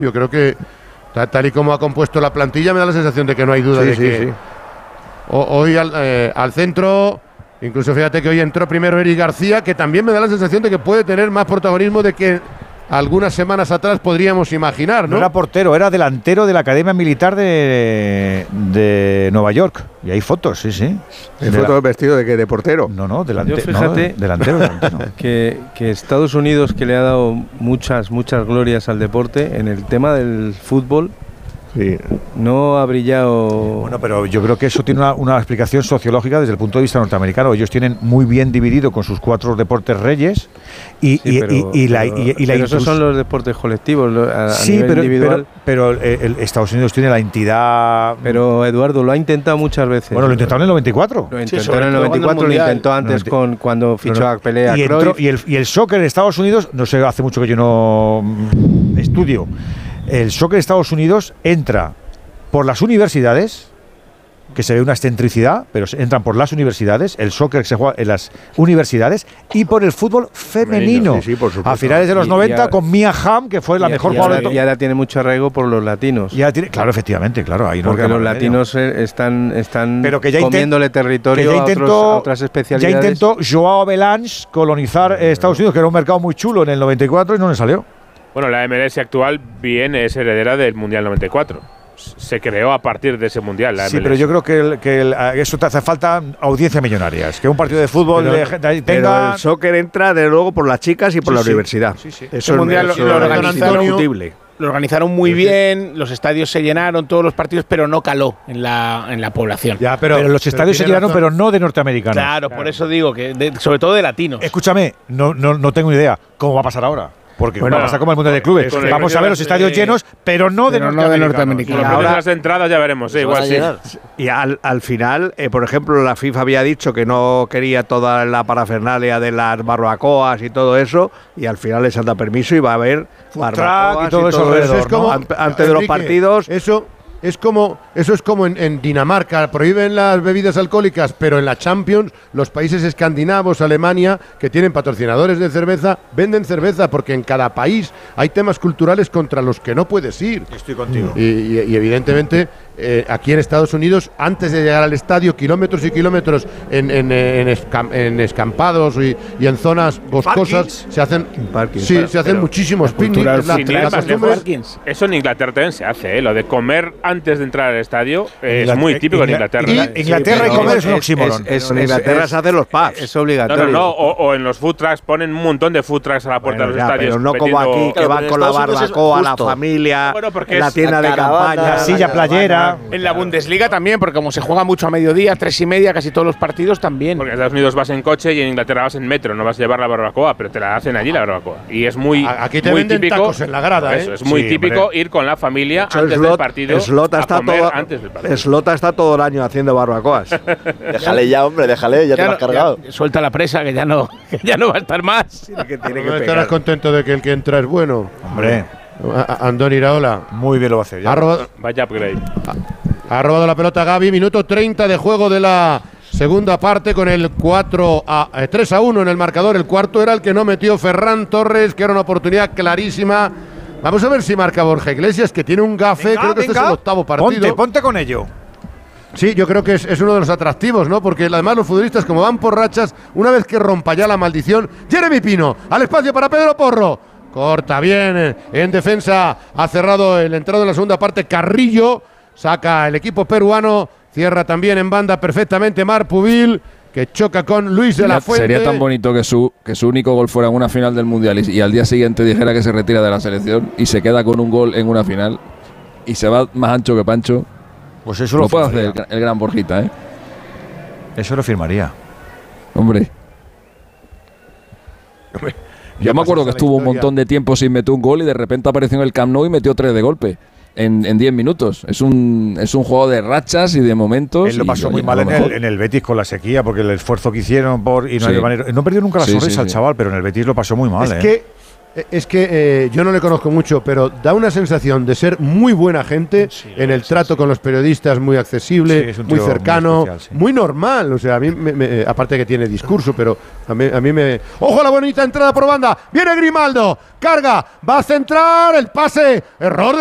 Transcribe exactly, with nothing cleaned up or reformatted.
Yo creo que tal y como ha compuesto la plantilla me da la sensación de que no hay duda sí, de sí, que sí. hoy al, eh, al centro, incluso fíjate que hoy entró primero Eric García, que también me da la sensación de que puede tener más protagonismo de que algunas semanas atrás podríamos imaginar, ¿no? No era portero, era delantero de la Academia Militar de, de Nueva York. Y hay fotos, sí, sí. ¿Hay fotos la... vestido de qué? ¿De portero? No, no, delante, Yo fíjate no, delantero, delantero. que, que Estados Unidos, que le ha dado muchas, muchas glorias al deporte, en el tema del fútbol, sí, no ha brillado. Bueno, pero yo creo que eso tiene una, una explicación sociológica desde el punto de vista norteamericano. Ellos tienen muy bien dividido con sus cuatro deportes reyes y, sí, y, pero, y, y la, pero, y, y la pero esos son los deportes colectivos a, sí, a nivel pero, individual. Pero, pero el, el Estados Unidos tiene la entidad. Pero Eduardo lo ha intentado muchas veces. Bueno, lo intentaron en el noventa y cuatro. Lo intentó sí, en el noventa y cuatro, lo intentó antes con cuando fichó no, no. a Pelé a y, entró, y, el, y el soccer en Estados Unidos, no sé, hace mucho que yo no estudio. El soccer de Estados Unidos entra por las universidades, que se ve una excentricidad, pero entran por las universidades, el soccer que se juega en las universidades, y por el fútbol femenino. Sí, sí, por supuesto. A finales de los y, noventa, y a, con Mia Hamm, que fue la y mejor jugadora. Y ahora, ahora tiene mucho arraigo por los latinos. Ya tiene, claro, efectivamente, claro. Ahí Porque no los latinos están, están pero que ya comiéndole intent, territorio que ya intentó, a, otros, a otras especialidades. Ya intentó Joao Belange colonizar eh, Estados Unidos, que era un mercado muy chulo en el noventa y cuatro, y no le salió. Bueno, la M L S actual bien es heredera del Mundial noventa y cuatro. Se creó a partir de ese mundial. La sí, M L S. pero yo creo que, el, que el, eso te hace falta audiencias millonarias. Que un partido de fútbol pero, de, de, tenga. Pero el soccer entra, de luego, por las chicas y por sí, la sí. universidad. Sí, sí. Eso el mundial eso lo, lo, es organizaron, lo organizaron muy bien, los estadios se llenaron, todos los partidos, pero no caló en la, en la población. Ya, pero, pero los estadios pero se llenaron, razón. pero no de norteamericanos. Claro, claro, por eso digo que, de, sobre todo de latinos. Escúchame, no, no, no tengo idea cómo va a pasar ahora. Porque bueno, va a pasar como el Mundial de Clubes. Vamos a ver los estadios llenos, pero no de pero norteamericanos. No de norteamericanos. Y ahora las entradas ya veremos, sí, igual sí. Y al, al final, eh, por ejemplo, la FIFA había dicho que no quería toda la parafernalia de las barbacoas y todo eso, y al final les han dado permiso y va a haber barbacoas y todo, y todo eso, eso, es como, ¿no? Antes Enrique, de los partidos. Eso es como eso es como en, en Dinamarca, prohíben las bebidas alcohólicas, pero en la Champions los países escandinavos, Alemania, que tienen patrocinadores de cerveza, venden cerveza porque en cada país hay temas culturales contra los que no puedes ir. Estoy contigo. Y, y, y evidentemente eh, aquí en Estados Unidos, antes de llegar al estadio, kilómetros y kilómetros en, en, en, escam, en escampados y, y en zonas boscosas, Parkins. se hacen Parkins, sí, pero, se hacen muchísimos picnics. La, la, la eso en Inglaterra también se hace, ¿eh? Lo de comer antes de entrar al estadio eh, es muy típico en Inglaterra. Y, Inglaterra sí, y comer es un oxímoron. En Inglaterra se hacen los pubs. Es obligatorio. No, no, no. O, o en los food trucks ponen un montón de food trucks a la puerta bueno, de los ya, estadios. Pero no como aquí, que van con la barbacoa, la familia, bueno, en la tienda de campaña, la silla playera. En la Bundesliga también, porque como se juega mucho a mediodía, tres y media, casi todos los partidos también. Porque en Estados Unidos vas en coche y en Inglaterra vas en metro, no vas a llevar la barbacoa, pero te la hacen allí la barbacoa. Y es muy, aquí te muy venden típico. Tacos en la grada, eso, ¿eh? es muy sí, típico hombre. ir con la familia Hecho, antes Slot, del partido. Slot está a comer todo, antes del partido. Slot está todo el año haciendo barbacoas. Déjale ya, hombre, déjale, ya, ya te lo has cargado. Ya, suelta la presa, que ya no, que ya no va a estar más. Tiene que, tiene no que estarás contento de que el que entra es bueno. Hombre. Andoni Iraola. Muy bien lo va a hacer. Ha robado, Vaya upgrade. Ha, ha robado la pelota Gavi, minuto treinta de juego de la segunda parte con el cuatro a, eh, tres a uno en el marcador. El cuarto era el que no metió Ferran Torres, que era una oportunidad clarísima. Vamos a ver si marca Borja Iglesias, que tiene un gafe, venga, creo que venga. este es el octavo partido. Ponte, ponte con ello. Sí, yo creo que es, es uno de los atractivos, ¿no? Porque además los futbolistas, como van por rachas, una vez que rompa ya la maldición, Jeremy Pino, al espacio para Pedro Porro. Corta bien, en defensa ha cerrado el entrado en la segunda parte Carrillo, saca el equipo peruano, cierra también en banda perfectamente Marc Pubil, que choca con Luis de la Fuente. Sería tan bonito que su, que su único gol fuera en una final del Mundial y, y al día siguiente dijera que se retira de la selección y se queda con un gol en una final y se va más ancho que Pancho. Pues eso lo, lo puede hacer el, el gran Borjita, ¿eh? Eso lo firmaría. Hombre. Hombre. Yo me acuerdo que estuvo un montón de tiempo sin meter un gol y de repente apareció en el Camp Nou y metió tres de golpe en diez minutos. Es un es un juego de rachas y de momentos. Él lo pasó y, muy oye, mal en el, en el Betis con la sequía, porque el esfuerzo que hicieron por y no, sí. manera, no perdió nunca la sí, sonrisa sí, el sí. chaval, pero en el Betis lo pasó muy mal. Es ¿eh? que Es que eh, yo no le conozco mucho, pero da una sensación de ser muy buena gente sí, en el trato sí. con los periodistas, muy accesible, sí, muy cercano, muy, especial, sí. muy normal. O sea, a mí, me, me, aparte que tiene discurso, pero a mí, a mí me... ¡Ojo a la bonita entrada por banda! ¡Viene Grimaldo! ¡Carga! ¡Va a centrar! ¡El pase! ¡Error!